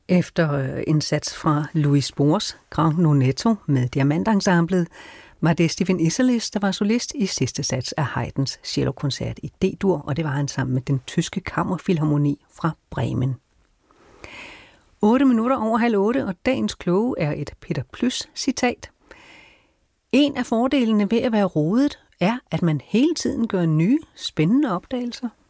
Efter en sats fra Louis Bohrs Grand Nonetto med Diamantensemblet, var det Stephen Isserlis, der var solist i sidste sats af Haydns cellokoncert i D-dur, og det var han sammen med den tyske kammerfilharmoni fra Bremen. 8:08, og dagens kloge er et Peter Plys citat. En af fordelene ved at være rodet er, at man hele tiden gør nye, spændende opdagelser.